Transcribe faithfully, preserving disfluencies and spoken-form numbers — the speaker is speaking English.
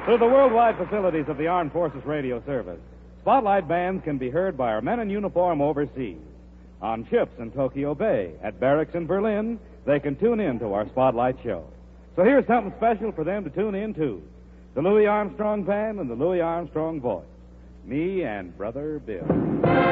Through the worldwide facilities of the Armed Forces Radio Service, Spotlight bands can be heard by our men in uniform overseas. On ships in Tokyo Bay, at barracks in Berlin, they can tune in to our Spotlight show. So here's something special for them to tune in to. The Louis Armstrong Band and the Louis Armstrong Voice. Me and Brother Bill.